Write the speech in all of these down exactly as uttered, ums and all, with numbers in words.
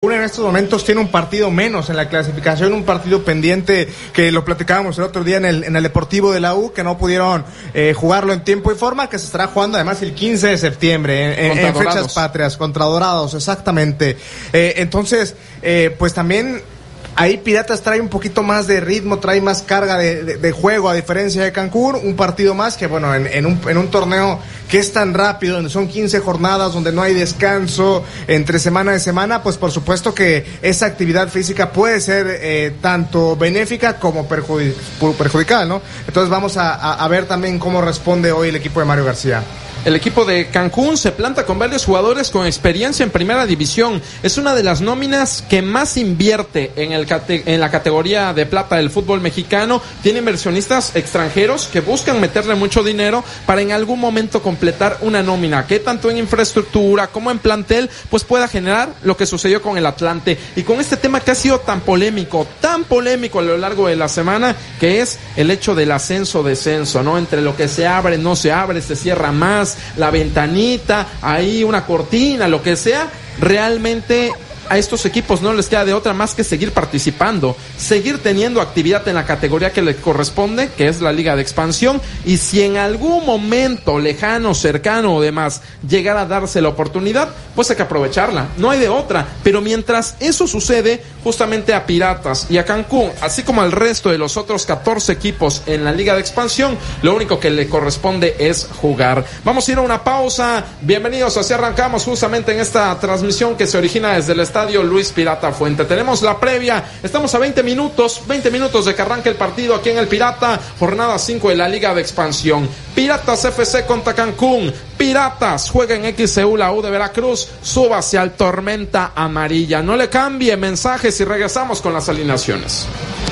En estos momentos tiene un partido menos en la clasificación, un partido pendiente que lo platicábamos el otro día en el, en el Deportivo de la U, que no pudieron eh, jugarlo en tiempo y forma, que se estará jugando además el quince de septiembre en, en fechas patrias, contra Dorados, exactamente. Eh, entonces, eh, pues también ahí Piratas trae un poquito más de ritmo, trae más carga de, de, de juego, a diferencia de Cancún, un partido más que, bueno, en, en, un, en un torneo que es tan rápido, donde son quince jornadas, donde no hay descanso entre semana y semana, pues por supuesto que esa actividad física puede ser eh, tanto benéfica como perjudic- perjudicial, ¿no? Entonces vamos a, a, a ver también cómo responde hoy el equipo de Mario García. El equipo de Cancún se planta con varios jugadores con experiencia en primera división. Es una de las nóminas que más invierte en, el cate- en la categoría de plata del fútbol mexicano. Tiene inversionistas extranjeros que buscan meterle mucho dinero para en algún momento completar una nómina que tanto en infraestructura como en plantel pues pueda generar lo que sucedió con el Atlante. Y con este tema que ha sido tan polémico, tan polémico a lo largo de la semana, que es el hecho del ascenso-descenso, ¿no? Entre lo que se abre, no se abre, se cierra más, la ventanita, ahí una cortina, lo que sea, realmente a estos equipos no les queda de otra más que seguir participando, seguir teniendo actividad en la categoría que les corresponde, que es la Liga de Expansión, y si en algún momento lejano, cercano o demás llegara a darse la oportunidad, pues hay que aprovecharla, no hay de otra. Pero mientras eso sucede, justamente a Piratas y a Cancún, así como al resto de los otros catorce equipos en la Liga de Expansión, lo único que le corresponde es jugar. Vamos a ir a una pausa. Bienvenidos, así arrancamos justamente en esta transmisión que se origina desde el Estadio Luis Pirata Fuente. Tenemos la previa, estamos a veinte minutos, veinte minutos de que arranque el partido aquí en el Pirata, jornada cinco de la Liga de Expansión. Piratas F C contra Cancún. Piratas juega en X C U la U de Veracruz, súbase al Tormenta Amarilla. No le cambie, mensajes y regresamos con las alineaciones.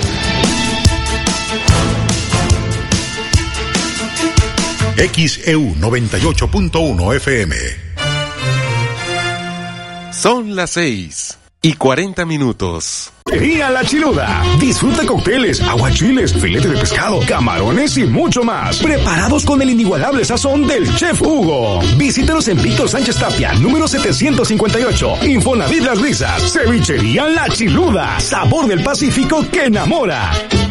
X E U noventa y ocho punto uno F M. Son las seis y cuarenta minutos. Pizzería La Chiluda. Disfruta cócteles, aguachiles, filete de pescado, camarones y mucho más. Preparados con el inigualable sazón del Chef Hugo. Visítanos en Víctor Sánchez Tapia, número setecientos cincuenta y ocho. Infonavit Las Risas. Cevichería La Chiluda. Sabor del Pacífico que enamora.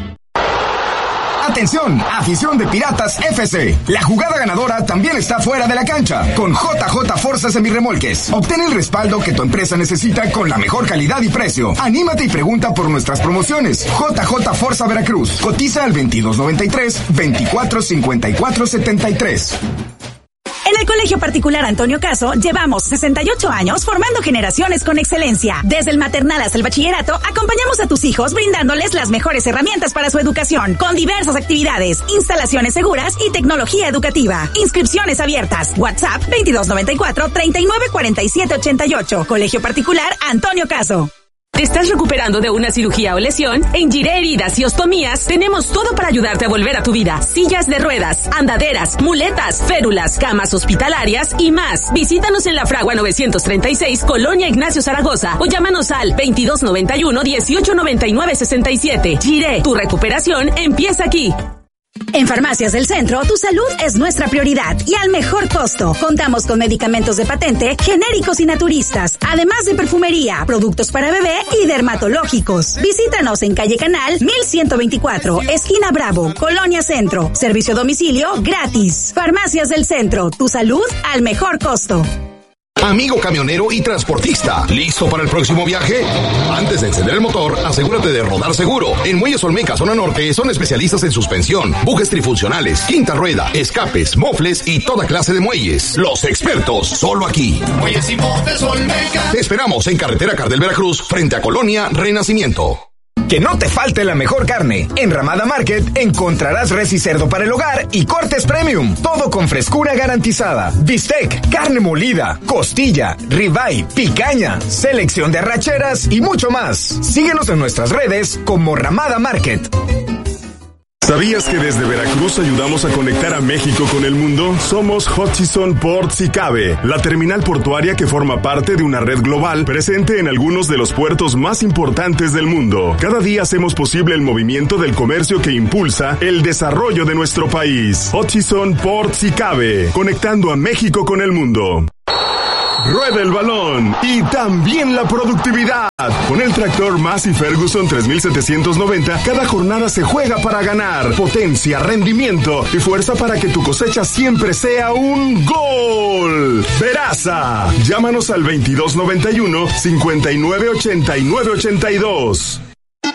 Atención, afición de Piratas F C. La jugada ganadora también está fuera de la cancha. Con J J Forza Semirremolques. Obtén el respaldo que tu empresa necesita con la mejor calidad y precio. Anímate y pregunta por nuestras promociones. J J Forza Veracruz. Cotiza al veintidós noventa y tres, veinticuatro cincuenta y cuatro setenta y tres. En el Colegio Particular Antonio Caso llevamos sesenta y ocho años formando generaciones con excelencia. Desde el maternal hasta el bachillerato, acompañamos a tus hijos brindándoles las mejores herramientas para su educación, con diversas actividades, instalaciones seguras y tecnología educativa. Inscripciones abiertas. WhatsApp veintidós noventa y cuatro, treinta y nueve cuarenta y siete ochenta y ocho. Colegio Particular Antonio Caso. ¿Te estás recuperando de una cirugía o lesión? En Giré Heridas y Ostomías tenemos todo para ayudarte a volver a tu vida. Sillas de ruedas, andaderas, muletas, férulas, camas hospitalarias y más. Visítanos en La Fragua novecientos treinta y seis, Colonia Ignacio Zaragoza, o llámanos al veintidós noventa y uno, dieciocho noventa y nueve sesenta y siete. Giré, tu recuperación empieza aquí. En Farmacias del Centro, tu salud es nuestra prioridad y al mejor costo. Contamos con medicamentos de patente, genéricos y naturistas, además de perfumería, productos para bebé y dermatológicos. Visítanos en calle Canal mil ciento veinticuatro, esquina Bravo, Colonia Centro. Servicio a domicilio gratis. Farmacias del Centro, tu salud al mejor costo. Amigo camionero y transportista, ¿listo para el próximo viaje? Antes de encender el motor, asegúrate de rodar seguro. En Muelles Olmeca, zona norte, son especialistas en suspensión, bujes trifuncionales, quinta rueda, escapes, mofles y toda clase de muelles. Los expertos, solo aquí. Muelles y Mofles Olmeca. Te esperamos en Carretera Cardel Veracruz, frente a Colonia Renacimiento. Que no te falte la mejor carne. En Ramada Market encontrarás res y cerdo para el hogar y cortes premium. Todo con frescura garantizada. Bistec, carne molida, costilla, ribeye, picaña, selección de arracheras y mucho más. Síguenos en nuestras redes como Ramada Market. ¿Sabías que desde Veracruz ayudamos a conectar a México con el mundo? Somos Hutchison Ports y Cabe, la terminal portuaria que forma parte de una red global presente en algunos de los puertos más importantes del mundo. Cada día hacemos posible el movimiento del comercio que impulsa el desarrollo de nuestro país. Hutchison Ports y Cabe, conectando a México con el mundo. rueda el balón y también la productividad. Con el tractor Massey Ferguson tres mil setecientos noventa, cada jornada se juega para ganar. Potencia, rendimiento y fuerza para que tu cosecha siempre sea un gol. Peraza. Llámanos al veintidós noventa y uno, cincuenta y nueve ochenta y nueve ochenta y dos.